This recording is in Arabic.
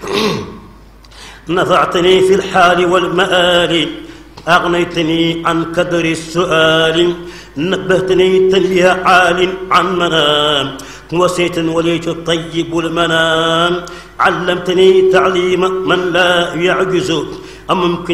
نفعتني في الحال والمآل، أغنيتني عن كدر السؤال، نبهتني تنبيه عال عن منام، وسيت وليت طيب المنام، علمتني تعليم من لا يعجز، أم ممكن